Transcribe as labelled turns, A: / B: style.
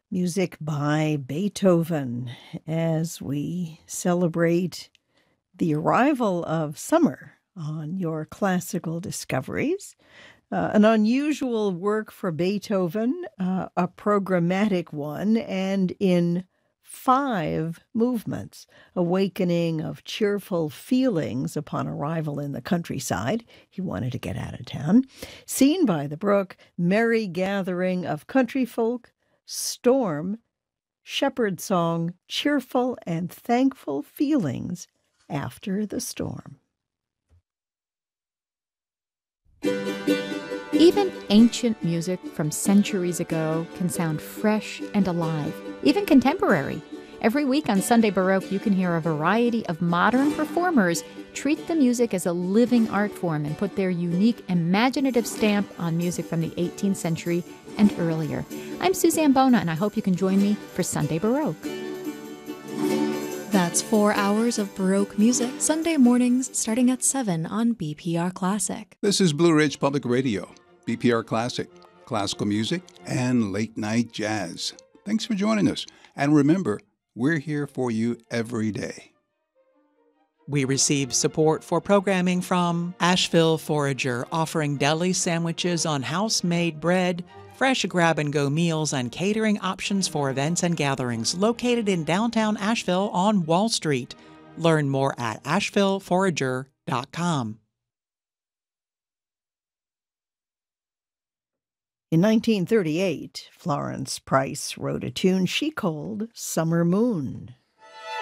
A: Music by Beethoven as we celebrate the arrival of summer on your classical discoveries. An unusual work for Beethoven, a programmatic one, and in 5 movements, awakening of cheerful feelings upon arrival in the countryside. He wanted to get out of town. Seen by the brook, merry gathering of country folk, storm, shepherd song, cheerful and thankful feelings after the storm.
B: Even ancient music from centuries ago can sound fresh and alive, even contemporary. Every week on Sunday Baroque, you can hear a variety of modern performers treat the music as a living art form and put their unique, imaginative stamp on music from the 18th century and earlier. I'm Suzanne Bona, and I hope you can join me for Sunday Baroque.
C: That's 4 hours of Baroque music, Sunday mornings starting at 7 on BPR Classic.
D: This is Blue Ridge Public Radio, BPR Classic, classical music, and late night jazz. Thanks for joining us. And remember, we're here for you every day.
E: We receive support for programming from Asheville Forager, offering deli sandwiches on house-made bread, fresh grab-and-go meals, and catering options for events and gatherings, located in downtown Asheville on Wall Street. Learn more at ashevilleforager.com.
A: In 1938, Florence Price wrote a tune she called Summer Moon.